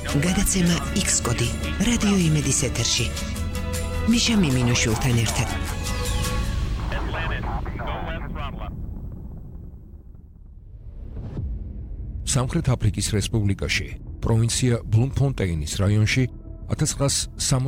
გადაცემა X-კოდი რადიო იმედის ეთერში. მიშა მიმინოშვილთან ერთად. სამხრეთ აფრიკის რესპუბლიკაში, პროვინცია ბლუმფონტეინის რაიონში 1960